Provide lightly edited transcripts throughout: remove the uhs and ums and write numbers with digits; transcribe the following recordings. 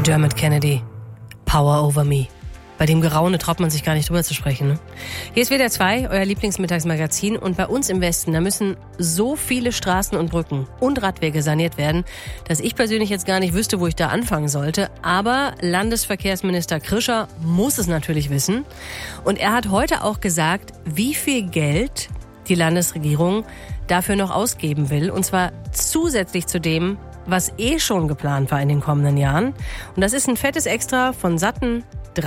Dermot Kennedy, Power Over Me. Bei dem Geraune traut man sich gar nicht drüber zu sprechen. Ne? Hier ist WDR 2, euer Lieblingsmittagsmagazin. Und bei uns im Westen, da müssen so viele Straßen und Brücken und Radwege saniert werden, dass ich persönlich jetzt gar nicht wüsste, wo ich da anfangen sollte. Aber Landesverkehrsminister Krischer muss es natürlich wissen. Und er hat heute auch gesagt, wie viel Geld die Landesregierung dafür noch ausgeben will. Und zwar zusätzlich zu dem, was schon geplant war in den kommenden Jahren. Und das ist ein fettes Extra von satten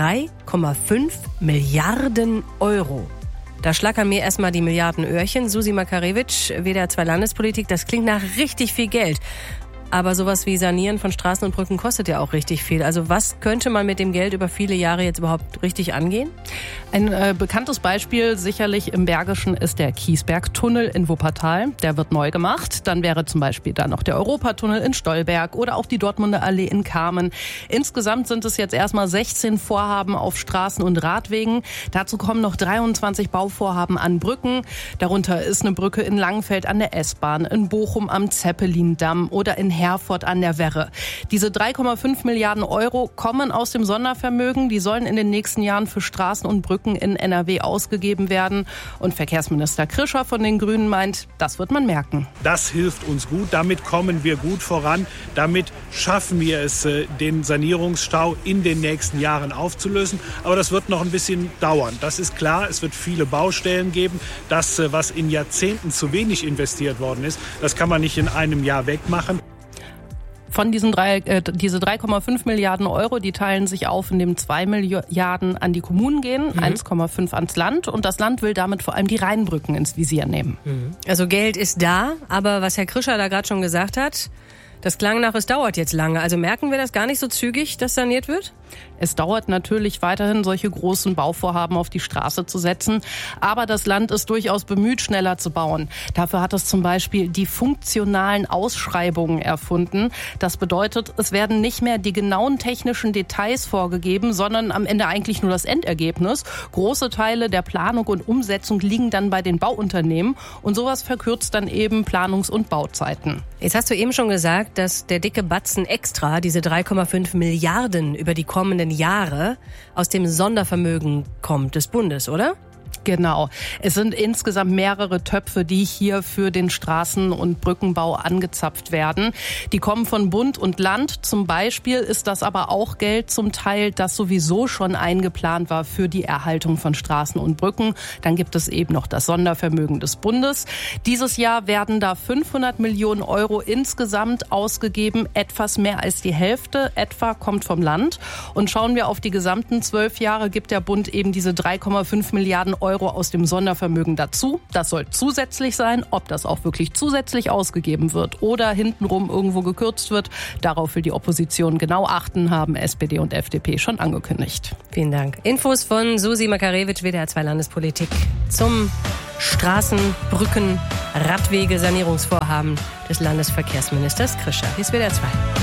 3,5 Milliarden Euro. Da schlackern mir erstmal die Milliardenöhrchen. Susi Makarewitsch, WDR 2 Landespolitik, das klingt nach richtig viel Geld. Aber sowas wie Sanieren von Straßen und Brücken kostet ja auch richtig viel. Also was könnte man mit dem Geld über viele Jahre jetzt überhaupt richtig angehen? Ein bekanntes Beispiel sicherlich im Bergischen ist der Kiesbergtunnel in Wuppertal. Der wird neu gemacht. Dann wäre zum Beispiel da noch der Europatunnel in Stolberg oder auch die Dortmunder Allee in Kamen. Insgesamt sind es jetzt erstmal 16 Vorhaben auf Straßen und Radwegen. Dazu kommen noch 23 Bauvorhaben an Brücken. Darunter ist eine Brücke in Langenfeld an der S-Bahn, in Bochum am Zeppelindamm oder in Herford an der Werre. Diese 3,5 Milliarden Euro kommen aus dem Sondervermögen. Die sollen in den nächsten Jahren für Straßen und Brücken in NRW ausgegeben werden. Und Verkehrsminister Krischer von den Grünen meint, das wird man merken. Das hilft uns gut. Damit kommen wir gut voran. Damit schaffen wir es, den Sanierungsstau in den nächsten Jahren aufzulösen. Aber das wird noch ein bisschen dauern. Das ist klar. Es wird viele Baustellen geben. Das, was in Jahrzehnten zu wenig investiert worden ist, das kann man nicht in einem Jahr wegmachen. Von diese 3,5 Milliarden Euro, die teilen sich auf, indem 2 Milliarden an die Kommunen gehen, 1,5 ans Land. Und das Land will damit vor allem die Rheinbrücken ins Visier nehmen. Also Geld ist da, aber was Herr Krischer da gerade schon gesagt hat, das klang nach, es dauert jetzt lange. Also merken wir das gar nicht so zügig, dass saniert wird? Es dauert natürlich weiterhin, solche großen Bauvorhaben auf die Straße zu setzen. Aber das Land ist durchaus bemüht, schneller zu bauen. Dafür hat es zum Beispiel die funktionalen Ausschreibungen erfunden. Das bedeutet, es werden nicht mehr die genauen technischen Details vorgegeben, sondern am Ende eigentlich nur das Endergebnis. Große Teile der Planung und Umsetzung liegen dann bei den Bauunternehmen. Und sowas verkürzt dann eben Planungs- und Bauzeiten. Jetzt hast du eben schon gesagt, dass der dicke Batzen extra, diese 3,5 Milliarden über die kommenden Jahre, aus dem Sondervermögen kommt des Bundes, oder? Genau. Es sind insgesamt mehrere Töpfe, die hier für den Straßen- und Brückenbau angezapft werden. Die kommen von Bund und Land. Zum Beispiel ist das aber auch Geld zum Teil, das sowieso schon eingeplant war für die Erhaltung von Straßen und Brücken. Dann gibt es eben noch das Sondervermögen des Bundes. Dieses Jahr werden da 500 Millionen Euro insgesamt ausgegeben. Etwas mehr als die Hälfte etwa kommt vom Land. Und schauen wir auf die gesamten 12 Jahre, gibt der Bund eben diese 3,5 Milliarden Euro aus dem Sondervermögen dazu. Das soll zusätzlich sein. Ob das auch wirklich zusätzlich ausgegeben wird oder hintenrum irgendwo gekürzt wird, darauf will die Opposition genau achten, haben SPD und FDP schon angekündigt. Vielen Dank. Infos von Susi Makarewitsch, WDR 2 Landespolitik, zum Straßen-, Brücken-, Radwege-Sanierungsvorhaben des Landesverkehrsministers Krischer. Hier ist WDR 2.